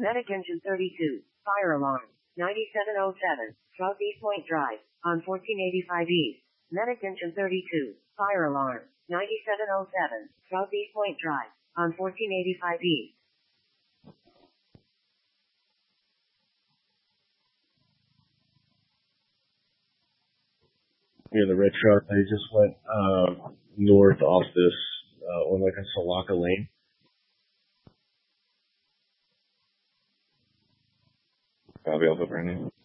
Medic engine 32. Fire alarm. 9707. Southeast Point Drive. On 1485 East. Medic engine 32. Fire alarm. 9707. Southeast Point Drive. On 1485 East. Yeah, the red truck, they just went north off this, on like a Salaka lane. Copy, Alpha Brandon.